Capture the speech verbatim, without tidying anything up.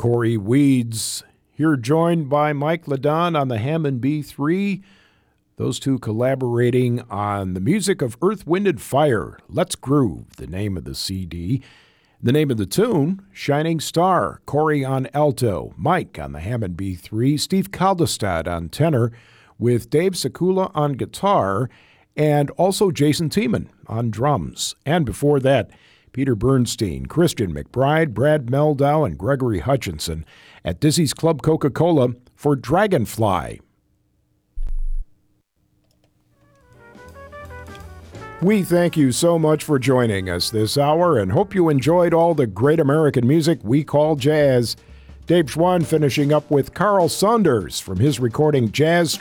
Corey Weeds. Here joined by Mike Ladon on the Hammond B three. Those two collaborating on the music of Earth, Wind, and Fire. Let's Groove, the name of the C D. The name of the tune, Shining Star. Corey on alto, Mike on the Hammond B three, Steve Kaldestad on tenor, with Dave Sekula on guitar, and also Jason Tiemann on drums. And before that, Peter Bernstein, Christian McBride, Brad Meldow, and Gregory Hutchinson at Dizzy's Club Coca-Cola for Dragonfly. We thank you so much for joining us this hour and hope you enjoyed all the great American music we call jazz. Dave Schwann finishing up with Carl Saunders from his recording Jazz